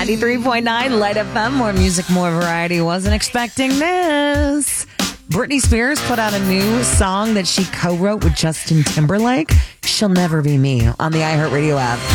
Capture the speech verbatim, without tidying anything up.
ninety-three point nine Light F M. More music, more variety. Wasn't expecting this. Britney Spears put out a new song that she co-wrote with Justin Timberlake. She'll Never Be Me on the iHeartRadio app.